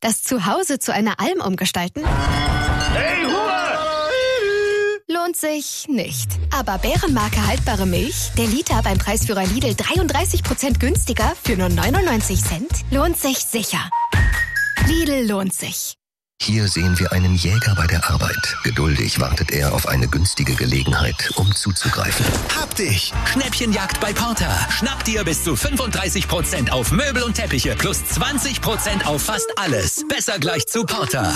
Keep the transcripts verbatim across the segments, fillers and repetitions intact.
Das Zuhause zu einer Alm umgestalten? Hey, Ruhe! Lohnt sich nicht. Aber Bärenmarke haltbare Milch, der Liter beim Preisführer Lidl dreiunddreißig Prozent günstiger für nur neunundneunzig Cent, lohnt sich sicher. Lidl lohnt sich. Hier sehen wir einen Jäger bei der Arbeit. Geduldig wartet er auf eine günstige Gelegenheit, um zuzugreifen. Hab dich! Schnäppchenjagd bei Porter. Schnapp dir bis zu fünfunddreißig Prozent auf Möbel und Teppiche plus zwanzig Prozent auf fast alles. Besser gleich zu Porter.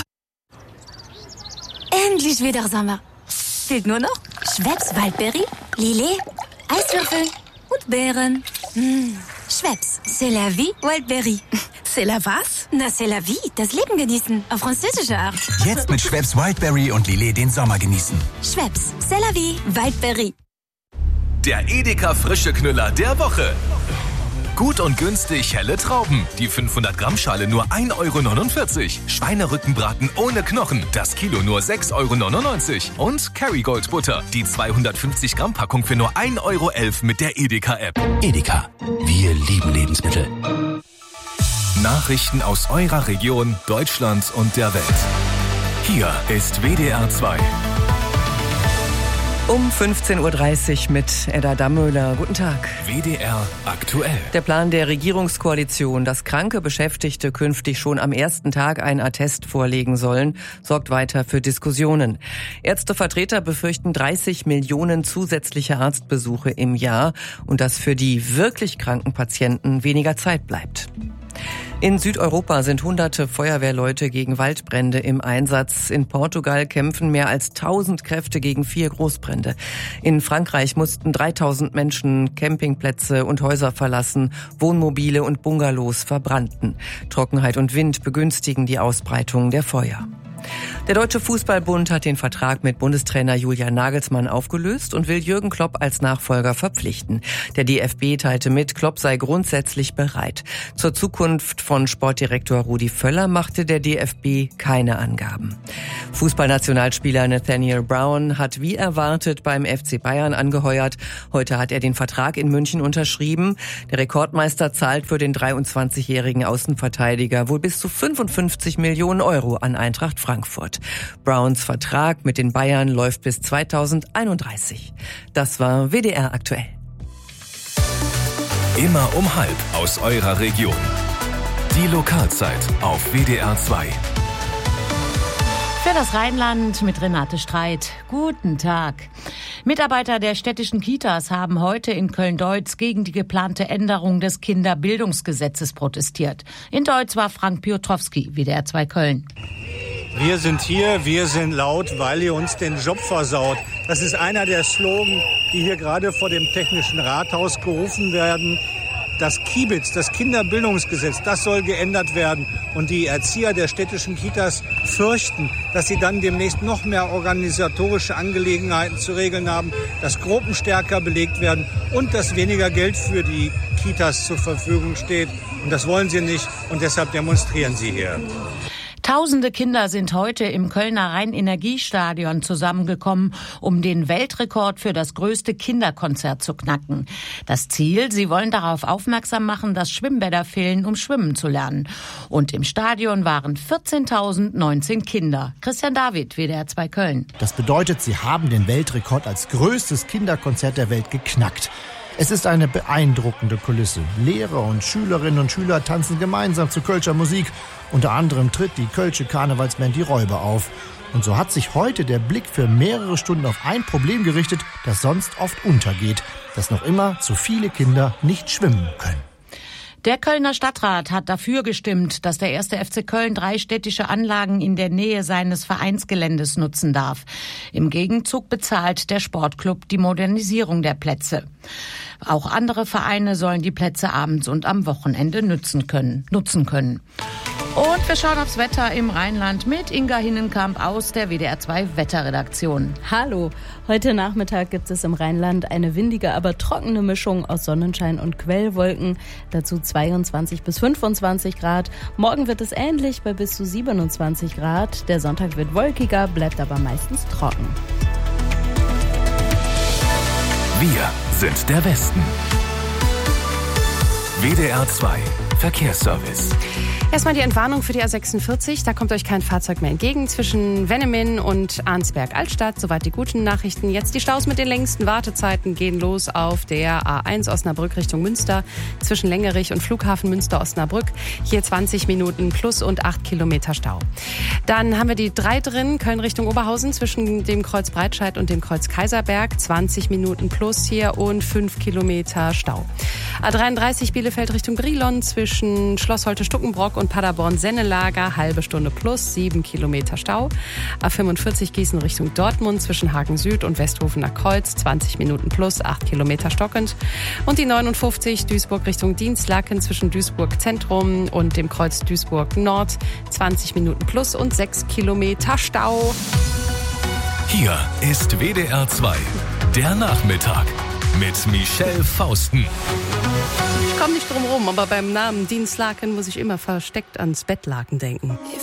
Endlich wieder Sommer. Fehlt nur noch Schweppes Waldberry, Lillet, Eiswürfel und Beeren. Mmh. Schweppes, c'est la vie, Wildberry. C'est la was? Na, c'est la vie, das Leben genießen, auf französische Art. Jetzt mit Schweppes Wildberry und Lillet den Sommer genießen. Schweppes, c'est la vie, Wildberry. Der Edeka frische Knüller der Woche. Gut und günstig helle Trauben. Die fünfhundert Gramm Schale nur ein Euro neunundvierzig. Schweinerückenbraten ohne Knochen. Das Kilo nur sechs Euro neunundneunzig. Und Kerrygold Butter. Die zweihundertfünfzig Gramm Packung für nur ein Euro elf mit der Edeka-App. Edeka. Wir lieben Lebensmittel. Nachrichten aus eurer Region, Deutschland und der Welt. Hier ist W D R zwei. Um fünfzehn Uhr dreißig mit Edda Dammöhler. Guten Tag. W D R aktuell. Der Plan der Regierungskoalition, dass kranke Beschäftigte künftig schon am ersten Tag einen Attest vorlegen sollen, sorgt weiter für Diskussionen. Ärztevertreter befürchten dreißig Millionen zusätzliche Arztbesuche im Jahr und dass für die wirklich kranken Patienten weniger Zeit bleibt. In Südeuropa sind hunderte Feuerwehrleute gegen Waldbrände im Einsatz. In Portugal kämpfen mehr als tausend Kräfte gegen vier Großbrände. In Frankreich mussten dreitausend Menschen Campingplätze und Häuser verlassen. Wohnmobile und Bungalows verbrannten. Trockenheit und Wind begünstigen die Ausbreitung der Feuer. Der Deutsche Fußballbund hat den Vertrag mit Bundestrainer Julian Nagelsmann aufgelöst und will Jürgen Klopp als Nachfolger verpflichten. Der D F B teilte mit, Klopp sei grundsätzlich bereit. Zur Zukunft von Sportdirektor Rudi Völler machte der D F B keine Angaben. Fußballnationalspieler Nathaniel Brown hat wie erwartet beim F C Bayern angeheuert. Heute hat er den Vertrag in München unterschrieben. Der Rekordmeister zahlt für den dreiundzwanzigjährigen Außenverteidiger wohl bis zu fünfundfünfzig Millionen Euro an Eintracht Frankfurt. Browns Vertrag mit den Bayern läuft bis zweitausendeinunddreißig. Das war W D R aktuell. Immer um halb aus eurer Region. Die Lokalzeit auf W D R zwei. Für das Rheinland mit Renate Streit. Guten Tag. Mitarbeiter der städtischen Kitas haben heute in Köln-Deutz gegen die geplante Änderung des Kinderbildungsgesetzes protestiert. In Deutz war Frank Piotrowski, W D R zwei Köln. Wir sind hier, wir sind laut, weil ihr uns den Job versaut. Das ist einer der Slogan, die hier gerade vor dem Technischen Rathaus gerufen werden. Das Kibitz, das Kinderbildungsgesetz, das soll geändert werden. Und die Erzieher der städtischen Kitas fürchten, dass sie dann demnächst noch mehr organisatorische Angelegenheiten zu regeln haben, dass Gruppen stärker belegt werden und dass weniger Geld für die Kitas zur Verfügung steht. Und das wollen sie nicht und deshalb demonstrieren sie hier. Tausende Kinder sind heute im Kölner Rhein-Energiestadion zusammengekommen, um den Weltrekord für das größte Kinderkonzert zu knacken. Das Ziel, sie wollen darauf aufmerksam machen, dass Schwimmbäder fehlen, um schwimmen zu lernen. Und im Stadion waren vierzehntausendneunzehn Kinder. Christian David, W D R zwei Köln. Das bedeutet, sie haben den Weltrekord als größtes Kinderkonzert der Welt geknackt. Es ist eine beeindruckende Kulisse. Lehrer und Schülerinnen und Schüler tanzen gemeinsam zu Kölscher Musik. Unter anderem tritt die Kölsche Karnevalsband Die Räuber auf. Und so hat sich heute der Blick für mehrere Stunden auf ein Problem gerichtet, das sonst oft untergeht, dass noch immer zu viele Kinder nicht schwimmen können. Der Kölner Stadtrat hat dafür gestimmt, dass der erste F C Köln drei städtische Anlagen in der Nähe seines Vereinsgeländes nutzen darf. Im Gegenzug bezahlt der Sportclub die Modernisierung der Plätze. Auch andere Vereine sollen die Plätze abends und am Wochenende nutzen können. Nutzen können. Und wir schauen aufs Wetter im Rheinland mit Inga Hinnenkamp aus der W D R zwei Wetterredaktion. Hallo, heute Nachmittag gibt es im Rheinland eine windige, aber trockene Mischung aus Sonnenschein und Quellwolken. Dazu zweiundzwanzig bis fünfundzwanzig Grad. Morgen wird es ähnlich bei bis zu siebenundzwanzig Grad. Der Sonntag wird wolkiger, bleibt aber meistens trocken. Wir sind der Westen. W D R zwei Verkehrsservice. Erstmal die Entwarnung für die A sechsundvierzig. Da kommt euch kein Fahrzeug mehr entgegen zwischen Wennemin und Arnsberg-Altstadt. Soweit die guten Nachrichten. Jetzt die Staus mit den längsten Wartezeiten gehen los auf der A eins Osnabrück Richtung Münster zwischen Längerich und Flughafen Münster-Osnabrück. Hier zwanzig Minuten plus und acht Kilometer Stau. Dann haben wir die drei drin, Köln Richtung Oberhausen zwischen dem Kreuz Breitscheid und dem Kreuz Kaiserberg. zwanzig Minuten plus hier und fünf Kilometer Stau. A dreiunddreißig Bielefeld Richtung Brilon zwischen Schloss Holte-Stuckenbrock und Paderborn-Sennelager, halbe Stunde plus, sieben Kilometer Stau. A fünfundvierzig Gießen Richtung Dortmund zwischen Hagen Süd und Westhofener Kreuz, zwanzig Minuten plus, acht Kilometer stockend. Und die neunundfünfzig Duisburg Richtung Dienstlaken zwischen Duisburg Zentrum und dem Kreuz Duisburg Nord, zwanzig Minuten plus und sechs Kilometer Stau. Hier ist W D R zwei, der Nachmittag mit Michelle Fausten. Ich komme nicht drum rum, aber beim Namen Dienstlaken muss ich immer versteckt ans Bettlaken denken.